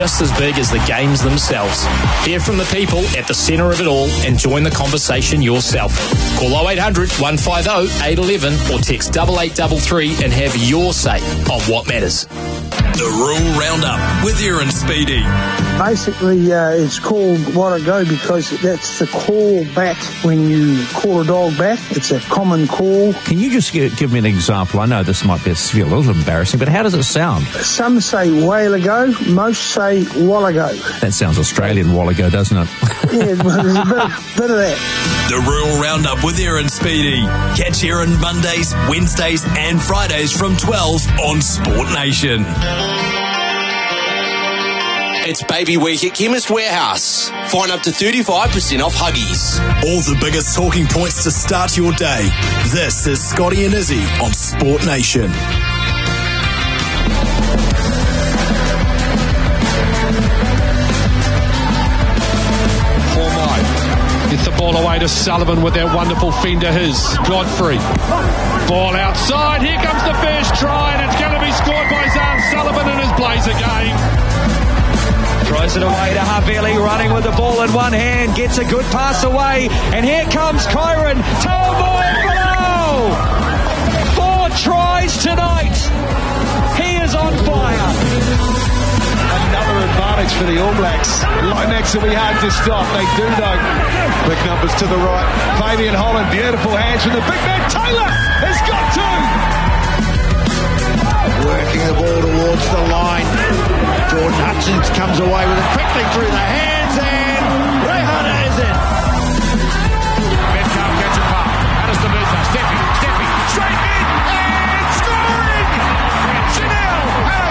just as big as the games themselves. Hear from the people at the centre of it all and join the conversation yourself. Call 0800 150 811 or text 8833 and have your say on what matters. The Rural Roundup with Aaron Speedy. Basically, it's called What a Go because that's the call back when you call a dog back. It's a common call. Can you just give me an example? I know this might be a little embarrassing, but how does it sound? Some say whale ago, most say while ago. That sounds Australian, while ago, doesn't it? Yeah, there's a bit of that. The Rural Roundup with Aaron Speedy. Catch Aaron Mondays, Wednesdays and Fridays from 12 on Sport Nation. It's Baby Week at Chemist Warehouse. Find up to 35% off Huggies. All the biggest talking points to start your day. This is Scotty and Izzy on Sport Nation. Gets the ball away to Sullivan with that wonderful fender, his Godfrey. Ball outside. Here comes the first try, and it's going to be scored by Zahn Sullivan in his Blazer game. Throws it away to Havili, running with the ball in one hand, gets a good pass away, and here comes Kyron. Taumoi 4 tries tonight. He is on fire. Another advantage for the All Blacks. Lomax will be hard to stop. They do though. Quick numbers to the right. Fabian Holland, beautiful hands from the big man. Taylor has got two. Working the ball towards the line. Jordan Hutchins comes away with it quickly through the hands and Rehana is in. Metcalf gets a puck. Addiston Musa stepping, straight in and scoring! Chanel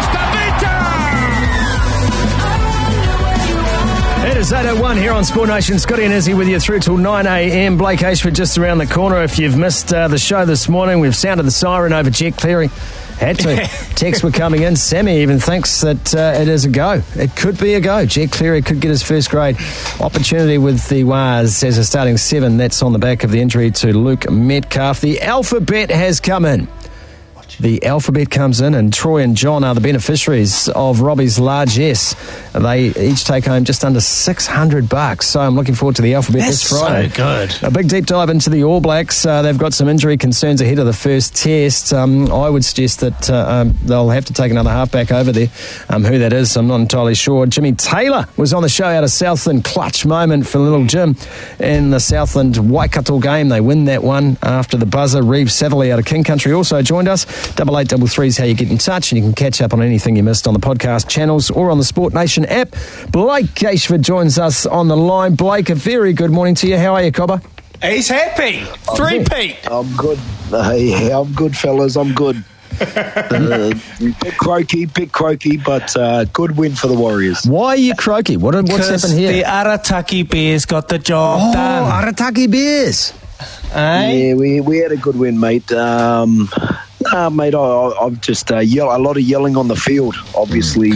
Astavita! It is 8:01 here on Sport Nation. Scotty and Izzy with you through till 9 a.m. Blake Ashford just around the corner. If you've missed the show this morning, we've sounded the siren over Jet Cleary. Had to. Texts were coming in. Sammy even thinks that it is a go. It could be a go. Jet Cleary could get his first grade opportunity with the Waz as a starting 7. That's on the back of the injury to Luke Metcalf. The alphabet has come in. The alphabet comes in, and Troy and John are the beneficiaries of Robbie's largesse. They each take home just under $600. So I'm looking forward to the alphabet this Friday. So good. A big deep dive into the All Blacks. They've got some injury concerns ahead of the first test. I would suggest that they'll have to take another halfback over there. Who that is, I'm not entirely sure. Jimmy Taylor was on the show out of Southland. Clutch moment for little Jim in the Southland Waikato game. They win that one after the buzzer. Reeve Saville out of King Country also joined us. 8833 is how you get in touch, and you can catch up on anything you missed on the podcast channels or on the Sport Nation app. Blake Ashford joins us on the line. Blake, a very good morning to you. How are you, Cobber? He's happy. Three-peat. I'm good. Hey, I'm good, fellas. I'm good. Bit croaky, but good win for the Warriors. Why are you croaky? What's happened here? The Arataki Bears got the job done. Arataki Bears. Yeah, we had a good win, mate. Mate, I've just a lot of yelling on the field, obviously.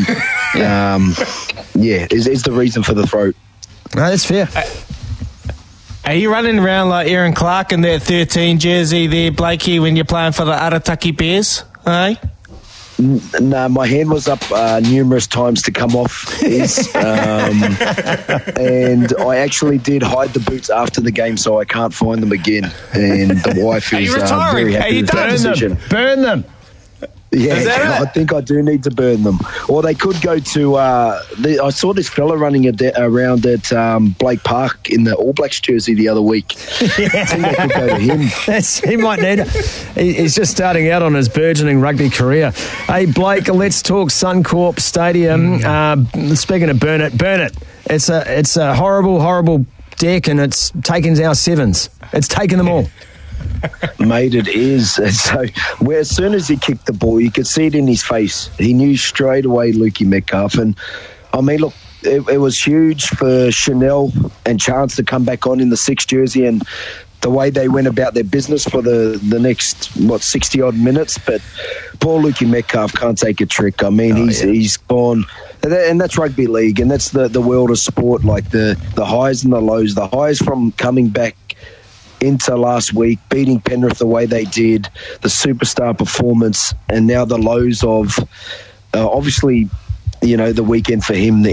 Is the reason for the throat. No, that's fair. Are you running around like Aaron Clark in that 13 jersey there, Blakey, when you're playing for the Arataki Bears? Eh? No, my hand was up numerous times to come off his, and I actually did hide the boots after the game, so I can't find them again. And the wife is very happy with that decision. Burn them. Yeah, I think I do need to burn them. Or they could go to... I saw this fella running around at Blake Park in the All Blacks jersey the other week. I think they could go to him. He might need it. He's just starting out on his burgeoning rugby career. Hey, Blake, let's talk Suncorp Stadium. Speaking of burn it. It's a horrible deck, and it's taken our sevens. It's taken them all. Mate, it is. So, as soon as he kicked the ball, you could see it in his face. He knew straight away Lukey Metcalf. And, I mean, look, it was huge for Chanel and Chance to come back on in the 6 jersey, and the way they went about their business for the next, 60-odd minutes. But poor Lukey Metcalf can't take a trick. I mean, he's gone... And that's rugby league, and that's the world of sport, like the highs and the lows. The highs from coming back into last week, beating Penrith the way they did, the superstar performance, and now the lows of obviously the weekend for him